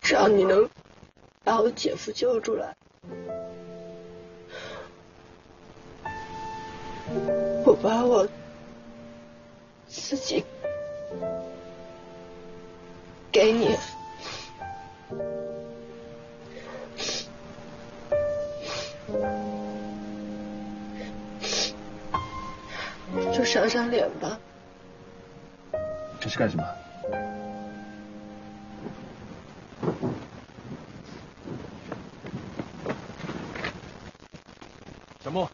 只要你能把我姐夫救出来，我把我自己给你。就赏赏脸吧。 这是干什么？小莫，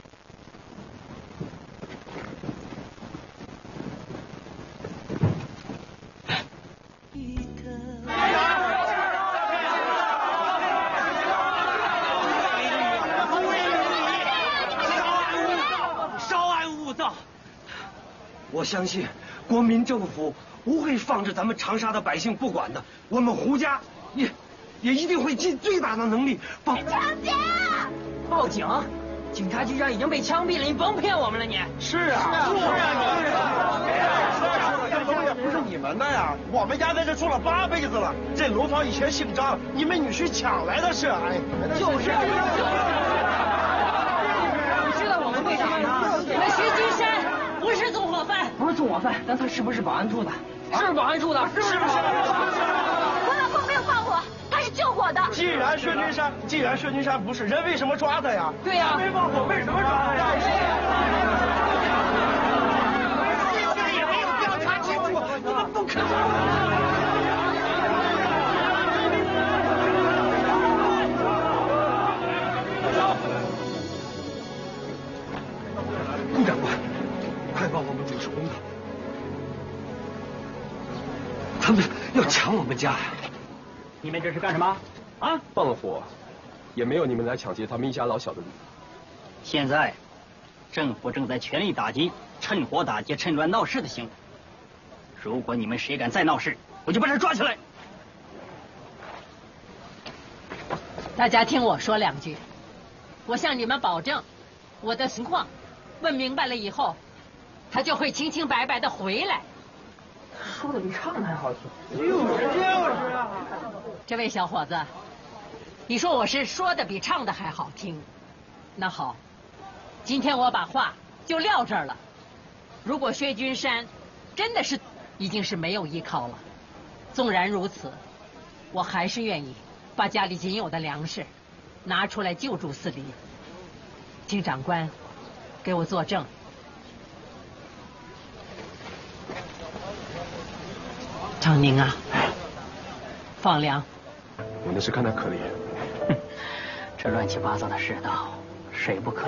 稍安勿躁。我相信国民政府不会放着咱们长沙的百姓不管的，我们胡家也一定会尽最大的能力帮。 抢劫！报警！警察局长已经被枪毙了，你甭骗我们了你。 是啊，这楼也不是你们的呀，我们家在这住了8辈子了。这楼房以前姓张，你们女婿抢来的是，哎， 就是。你知道我们为啥吗？那薛金山不是纵火犯，不是纵火犯，但他是不是保安处的？是保安处的，是不是？ 我老公没有放火，他是救火的。 既然薛君山不是，人为什么抓他呀？ 对呀， 没放火，为什么抓他呀？ 也没有调查清楚，你们不可能。顾长官，快帮我们主持公道！他们要抢我们家呀！ 你们这是干什么？啊？ 放了火，也没有你们来抢劫他们一家老小的理由。 现在，政府正在全力打击趁火打劫、趁乱闹事的行为。如果你们谁敢再闹事，我就把他抓起来。 大家听我说2句，我向你们保证，我的情况问明白了以后，他就会清清白白的回来。 说的比唱的还好听。 就是啊！ 这位小伙子，你说我是说的比唱的还好听，那好，今天我把话就撂这儿了。如果薛君山真的是已经是没有依靠了，纵然如此，我还是愿意把家里仅有的粮食拿出来救助4邻。请长官给我作证。长宁啊，放粮。 我那是看他可怜。 这乱七八糟的世道，谁不可